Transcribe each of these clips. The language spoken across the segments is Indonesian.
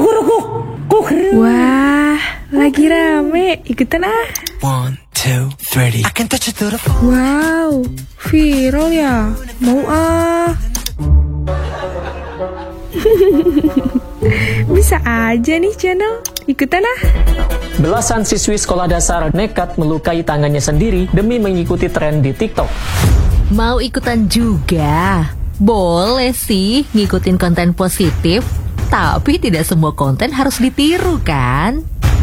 Wah, lagi rame. Ikutan ah. 1, 2, 3. I can touch it through the phone. Wow, viral ya. Mau ah. Bisa aja nih channel. Ikutan ah. Belasan siswi sekolah dasar nekat melukai tangannya sendiri demi mengikuti tren di TikTok. Mau ikutan juga? Boleh sih ngikutin konten positif, tapi tidak semua konten harus ditiru kan?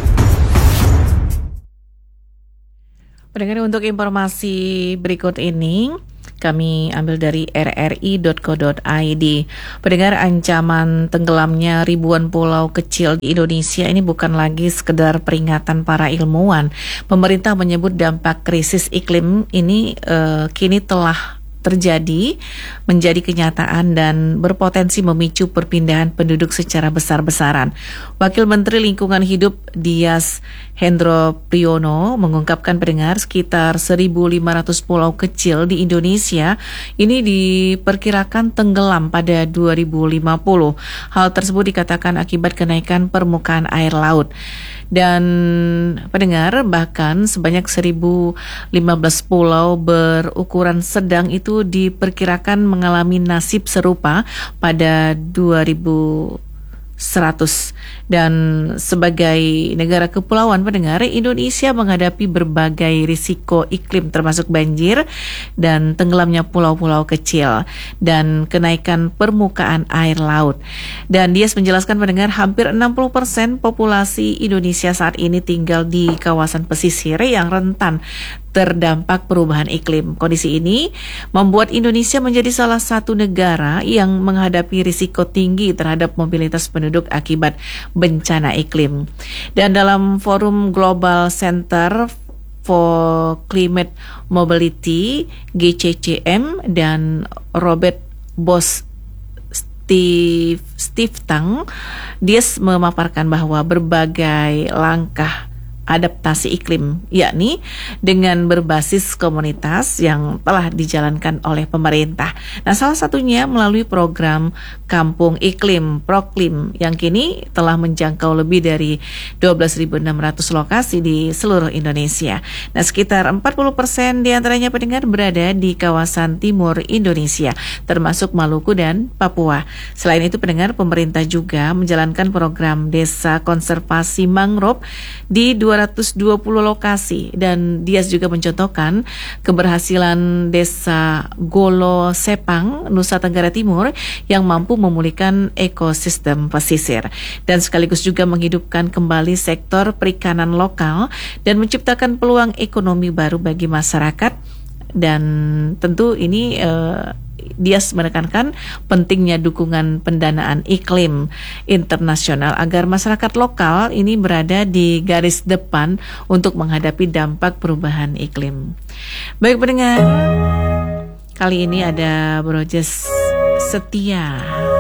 Pendengar, untuk informasi berikut ini kami ambil dari rri.co.id. Pendengar, ancaman tenggelamnya ribuan pulau kecil di Indonesia ini bukan lagi sekedar peringatan para ilmuwan. Pemerintah menyebut dampak krisis iklim ini kini telah terjadi, menjadi kenyataan dan berpotensi memicu perpindahan penduduk secara besar-besaran. Wakil Menteri Lingkungan Hidup Dias Hendro Priyono mengungkapkan, pendengar, sekitar 1.500 pulau kecil di Indonesia ini diperkirakan tenggelam pada 2050. Hal tersebut dikatakan akibat kenaikan permukaan air laut. Dan pendengar, bahkan sebanyak 1.015 pulau berukuran sedang itu diperkirakan mengalami nasib serupa pada 2100. Dan sebagai negara kepulauan, pendengar, Indonesia menghadapi berbagai risiko iklim termasuk banjir dan tenggelamnya pulau-pulau kecil dan kenaikan permukaan air laut. Dan Dias menjelaskan, pendengar, hampir 60% populasi Indonesia saat ini tinggal di kawasan pesisir yang rentan terdampak perubahan iklim. Kondisi ini membuat Indonesia menjadi salah satu negara yang menghadapi risiko tinggi terhadap mobilitas penduduk akibat bencana iklim. Dan dalam forum Global Center for Climate Mobility GCCM dan Robert Bosch Steve Tang, dia memaparkan bahwa berbagai langkah adaptasi iklim, yakni dengan berbasis komunitas yang telah dijalankan oleh pemerintah. Nah, salah satunya melalui program Kampung Iklim Proklim yang kini telah menjangkau lebih dari 12.600 lokasi di seluruh Indonesia. Nah, sekitar 40% diantaranya, pendengar, berada di kawasan timur Indonesia, termasuk Maluku dan Papua. Selain itu, pendengar, pemerintah juga menjalankan program Desa Konservasi Mangrove di 220 lokasi, dan Dias juga mencontohkan keberhasilan Desa Golo Sepang, Nusa Tenggara Timur yang mampu memulihkan ekosistem pesisir dan sekaligus juga menghidupkan kembali sektor perikanan lokal dan menciptakan peluang ekonomi baru bagi masyarakat. Dan tentu ini Dias menekankan pentingnya dukungan pendanaan iklim internasional agar masyarakat lokal ini berada di garis depan untuk menghadapi dampak perubahan iklim. Baik, pendengar, kali ini ada Brojes Setia.